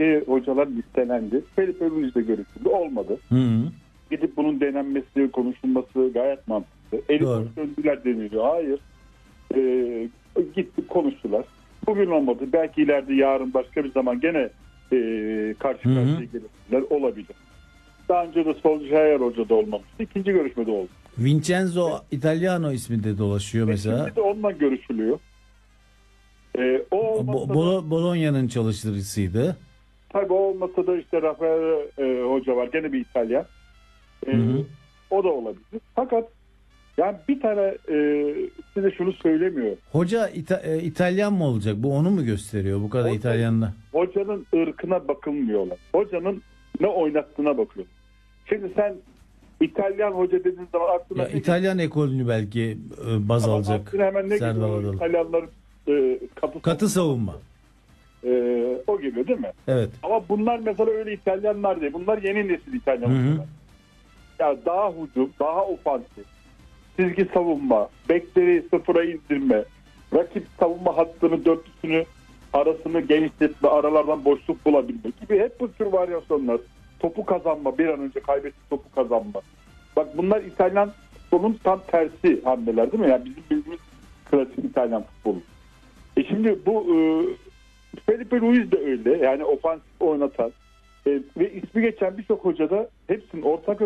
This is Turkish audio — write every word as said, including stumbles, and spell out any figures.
ülkeye hocalar listelendi. Felipe Luis de görüşüldü. Olmadı. Hı hı. Gidip bunun denenmesi, konuşulması gayet mantıklı. Elif döndüler deniliyor. Hayır. Ee, gittik konuştular. Bugün olmadı. Belki ileride yarın başka bir zaman gene e, karşı karşıya gelirler. Olabilir. Daha önce de Solskjaer Hoca da olmamıştı. İkinci görüşmede oldu. Vincenzo Italiano ismi de dolaşıyor mesela. Şimdi de onunla görüşülüyor. Ee, o olmasa Bo- Bologna'nın çalıştırıcısıydı. Tabii o olmasa da işte Rafael e, Hoca var. Gene bir İtalyan. E, hı hı. O da olabilir. Fakat yani bir tane e, size şunu söylemiyor. Hoca İta- e, İtalyan mı olacak? Bu onu mu gösteriyor? Bu kadar Hoca, İtalyanla. Hocanın ırkına bakılmıyorlar. Hocanın ne oynattığına bakıyor. Şimdi sen İtalyan hoca dediğin zaman aklına Ya ne İtalyan ekolünü belki e, baz Ama alacak. aklına hemen ne Serdar geliyor? Adalı. İtalyanların e, katı, Katı savunma. E, o geliyor değil mi? Evet. Ama bunlar mesela öyle İtalyanlar değil. Bunlar yeni nesil İtalyan Hı hı. hocalar. Ya daha hücum, daha ofansif, çizgi savunma, bekleri sıfıra indirme, rakip savunma hattını dörtlüsünü arasını genişletme, aralardan boşluk bulabilme gibi hep bu tür varyasyonlar. Topu kazanma, bir an önce kaybettiği topu kazanma. Bak bunlar İtalyan futbolun tam tersi hamleler değil mi? Yani bizim bildiğimiz klasik İtalyan futbolu. E şimdi bu e, Felipe Luis de öyle. Yani ofansif oynatan e, ve ismi geçen birçok hocada hepsinin ortak